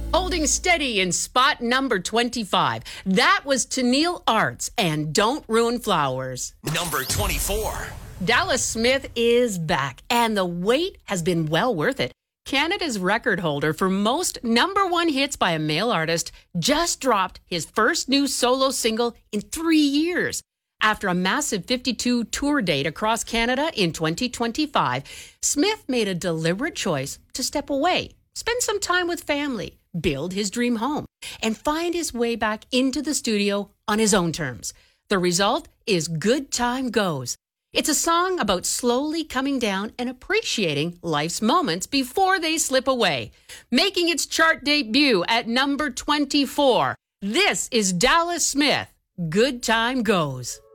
Holding steady in spot number 25. That was Tennille Arts and Don't Ruin Flowers. Number 24. Dallas Smith is back, and the wait has been well worth it. Canada's record holder for most number one hits by a male artist just dropped his first new solo single in 3 years. After a massive 52 tour date across Canada in 2025, Smith made a deliberate choice to step away, spend some time with family, build his dream home, and find his way back into the studio on his own terms. The result is Good Time Goes. It's a song about slowly coming down and appreciating life's moments before they slip away. Making its chart debut at number 24, this is Dallas Smith, Good Time Goes.